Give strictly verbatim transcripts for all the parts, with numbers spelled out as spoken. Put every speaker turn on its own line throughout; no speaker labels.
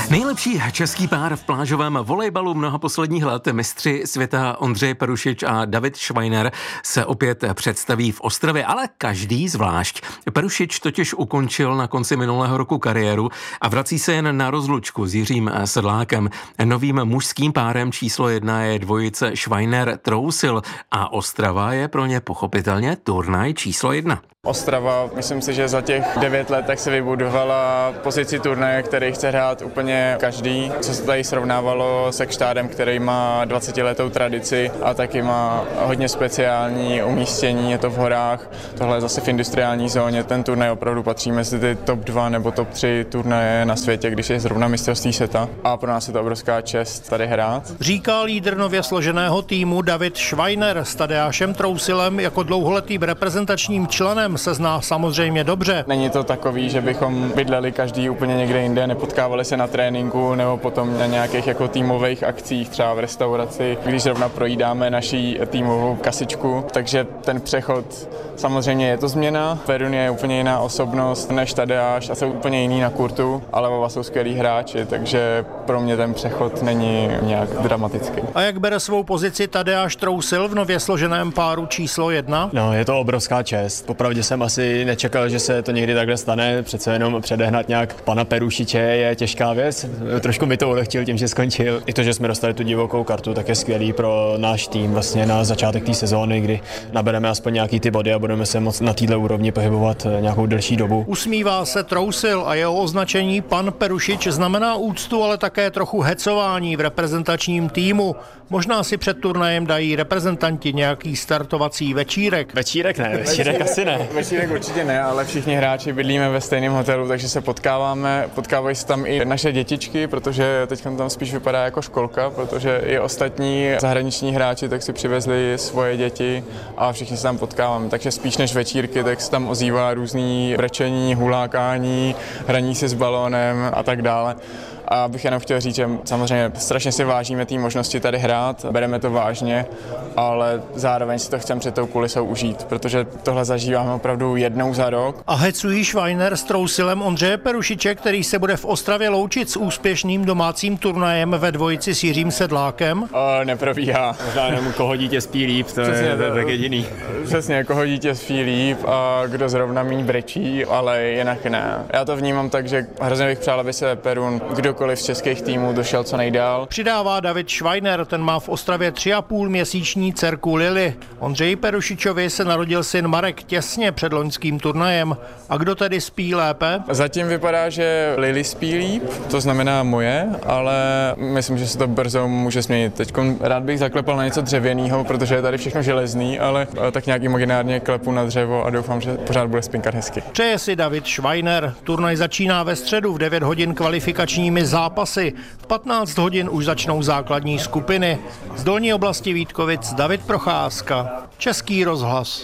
Nejlepší český pár v plážovém volejbalu mnoha posledních let, mistři světa Ondřej Perušič a David Švajner, se opět představí v Ostravě, ale každý zvlášť. Perušič totiž ukončil na konci minulého roku kariéru a vrací se jen na rozlučku s Jiřím Sedlákem. Novým mužským párem číslo jedna je dvojice Švajner-Trousil a Ostrava je pro ně pochopitelně turnaj číslo jedna.
Ostrava, myslím si, že za těch devět let tak se vybudovala pozici turnaje, který chce hrát úplně každý, co se tady srovnávalo se Kštádem, který má dvacetiletou tradici a taky má hodně speciální umístění, je to v horách, tohle je zase v industriální zóně, ten turnaj opravdu patří mezi ty top dva nebo top tři turnaje na světě, když je zrovna mistrovství světa a pro nás je to obrovská čest tady hrát.
Říká lídr nově složeného týmu David Švajner. S Tadeášem Trousilem jako dlouholetým reprezentačním členem se zná samozřejmě dobře.
Není to takový, že bychom bydleli každý úplně někde jinde, nepotkávali se na tréninku nebo potom na nějakých jako týmových akcích, třeba v restauraci, když zrovna projídáme naší týmovou kasičku, takže ten přechod samozřejmě je to změna. Perun je úplně jiná osobnost než Tadeáš a jsou úplně jiný na kurtu, ale oba jsou skvělí hráči, takže pro mě ten přechod není nějak dramatický.
A jak bere svou pozici Tadeáš Trousil v nově složeném páru číslo jedna?
No, je to obrovská čest. Popravdě jsem asi nečekal, že se to někdy takhle stane. Přece jenom předehnat nějak pana Perušiče je těžká věc. Trošku mi to ulehčil tím, že skončil. I to, že jsme dostali tu divokou kartu, tak je skvělý pro náš tým vlastně na začátek té sezóny, kdy nabereme aspoň nějaký ty body a budeme se moc na této úrovni pohybovat nějakou delší dobu.
Usmívá se Trousil a jeho označení pan Perušič znamená úctu, ale také trochu hecování v reprezentačním týmu. Možná si před turnajem dají reprezentanti nějaký startovací večírek.
Večírek ne, večírek asi ne.
Večírek určitě ne, ale všichni hráči bydlíme ve stejném hotelu, takže se potkáváme. Potkávají se tam i naše dětičky, protože teď tam spíš vypadá jako školka, protože i ostatní zahraniční hráči tak si přivezli svoje děti a všichni se tam potkáváme. Takže spíš než večírky, tak se tam ozývá různý brečení, hulákání, hraní si s balónem a tak dále. A bych jenom chtěl říct, že samozřejmě strašně si vážíme té možnosti tady hrát, bereme to vážně, ale zároveň si to chceme před tou kulisou užít, protože tohle zažíváme opravdu jednou za rok.
A hecují Švajner s Trousilem Ondřeje Perušiče, který se bude v Ostravě loučit s úspěšným domácím turnajem ve dvojici s Jiřím Sedlákem?
O, neprobíhá.
Možná jenom koho dítě spí líp, to přesně, je to, tak jediný.
Přesně, koho dítě spí líp a kdo zrovna míň brečí, ale jinak ne. Já to vnímám tak, že hrozně bych přál, aby se Perun, kdokoliv z českých týmů došel co nejdál.
Přidává David Švajner, ten má v Ostravě tři a půl měsíční dcerku Lili. Ondřeji Perušičovi se narodil syn Marek těsně před loňským turnajem. A kdo tedy spí lépe?
Zatím vypadá, že Lili spí líp, to znamená moje, ale myslím, že se to brzo může změnit. Teď rád bych zaklepal na něco dřevěného, protože je tady všechno železný, ale tak nějak imaginárně klepu na dřevo a doufám, že pořád bude spinkat hezky.
Přeje si David Švajner. Turnaj začíná ve středu v devět hodin kvalifikačními zápasy. V patnáct hodin už začnou základní skupiny. Z dolní oblasti Vítkovic David Procházka. Český rozhlas.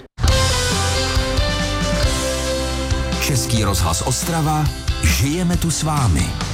Český rozhlas Ostrava. Žijeme tu s vámi.